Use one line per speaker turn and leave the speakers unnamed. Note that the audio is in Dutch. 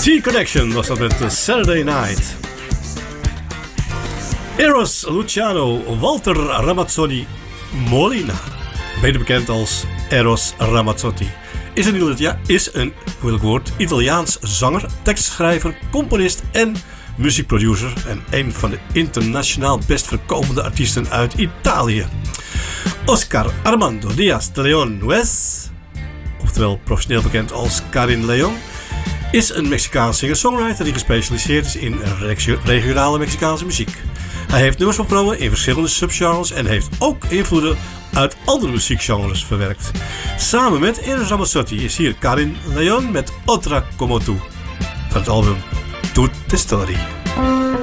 Connection was dat met Saturday Night. Eros Luciano Walter Ramazzoni Molina, beter bekend als Eros Ramazzotti, is een moeilijk woord, Italiaans zanger, tekstschrijver, componist en muziekproducer en een van de internationaal best verkomende artiesten uit Italië. Oscar Armando Díaz de León Nuez, oftewel professioneel bekend als Karin Leon, is een Mexicaans singer-songwriter die gespecialiseerd is in regionale Mexicaanse muziek. Hij heeft nummers opgenomen in verschillende subgenres en heeft ook invloeden uit andere muziekgenres verwerkt. Samen met Eros Ramazzotti is hier Karin Leon met Otra Como Tu van het album Tutte Storie.